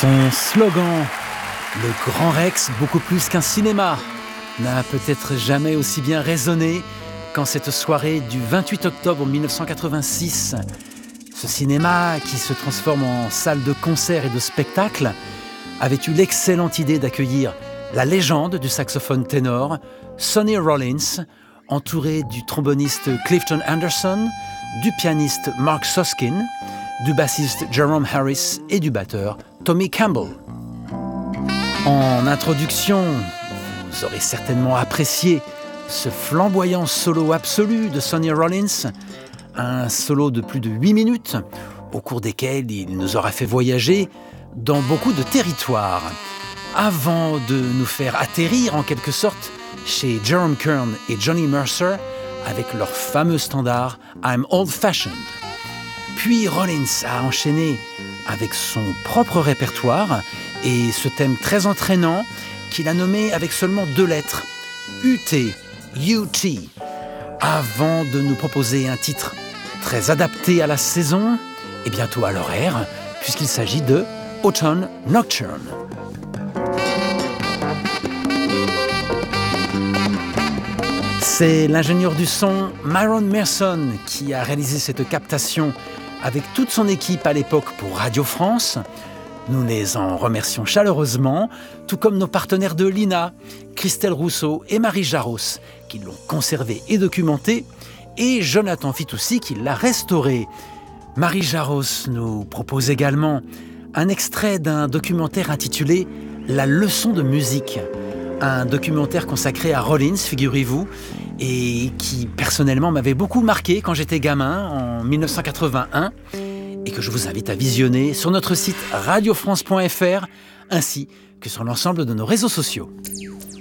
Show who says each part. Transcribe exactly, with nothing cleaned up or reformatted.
Speaker 1: Son slogan, le Grand Rex, beaucoup plus qu'un cinéma, n'a peut-être jamais aussi bien résonné qu'en cette soirée du vingt-huit octobre mille neuf cent quatre-vingt-six. Ce cinéma, qui se transforme en salle de concert et de spectacle, avait eu l'excellente idée d'accueillir la légende du saxophone ténor, Sonny Rollins, entouré du tromboniste Clifton Anderson, du pianiste Mark Soskin, du bassiste Jerome Harris et du batteur Tommy Campbell. En introduction, vous aurez certainement apprécié ce flamboyant solo absolu de Sonny Rollins, un solo de plus de huit minutes, au cours desquels il nous aura fait voyager dans beaucoup de territoires, avant de nous faire atterrir en quelque sorte chez Jerome Kern et Johnny Mercer avec leur fameux standard I'm Old Fashioned. Puis Rollins a enchaîné avec son propre répertoire et ce thème très entraînant qu'il a nommé avec seulement deux lettres, U T, U T, avant de nous proposer un titre très adapté à la saison et bientôt à l'horaire, puisqu'il s'agit de Autumn Nocturne. C'est l'ingénieur du son Myron Merson qui a réalisé cette captation avec toute son équipe à l'époque pour Radio France. Nous les en remercions chaleureusement, tout comme nos partenaires de l'I N A, Christelle Rousseau et Marie Jaros, qui l'ont conservé et documenté, et Jonathan Fitoussi qui l'a restauré. Marie Jaros nous propose également un extrait d'un documentaire intitulé « La leçon de musique », un documentaire consacré à Rollins, figurez-vous, et qui personnellement m'avait beaucoup marqué quand j'étais gamin en mille neuf cent quatre-vingt-un, et que je vous invite à visionner sur notre site radio france point f r ainsi que sur l'ensemble de nos réseaux sociaux.